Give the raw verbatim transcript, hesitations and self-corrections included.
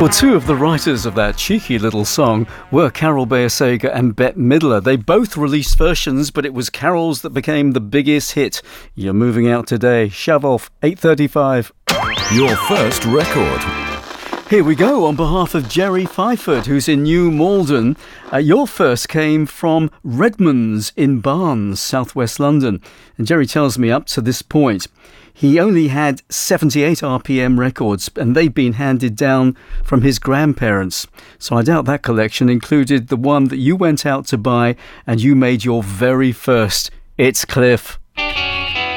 Well, two of the writers of that cheeky little song were Carol Bayer-Sager and Bette Midler. They both released versions, but it was Carol's that became the biggest hit. You're moving out today. Shove off, eight thirty-five. Your first record. Here we go, on behalf of Jerry Fyford, who's in New Malden. Uh, your first came from Redmond's in Barnes, southwest London. And Jerry tells me up to this point, he only had seventy-eight R P M records, and they'd been handed down from his grandparents. So I doubt that collection included the one that you went out to buy and you made your very first. It's Cliff.